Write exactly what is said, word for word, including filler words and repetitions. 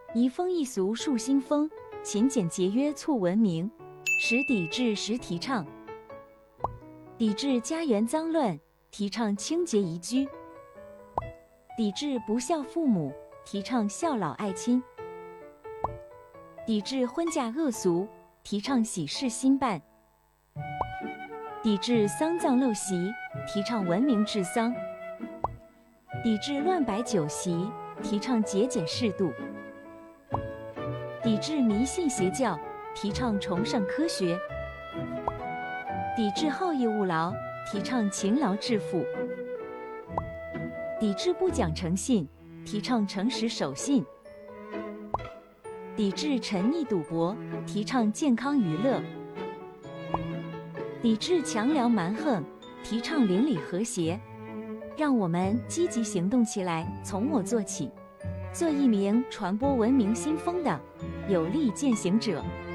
移风易俗树新风，勤俭节约促文明，实抵制时提倡。抵制家园脏乱，提倡清洁宜居；抵制不孝父母，提倡孝老爱亲；抵制婚嫁恶俗，提倡喜事兴办；抵制丧葬陋习，提倡文明治丧；抵制乱摆酒席，提倡节俭适度；抵制迷信邪教，提倡崇尚科学；抵制好逸恶劳，提倡勤劳致富；抵制不讲诚信，提倡诚实守信；抵制沉溺赌博，提倡健康娱乐；抵制强梁蛮横，提倡邻里和谐。让我们积极行动起来，从我做起，做一名传播文明新风的有力践行者。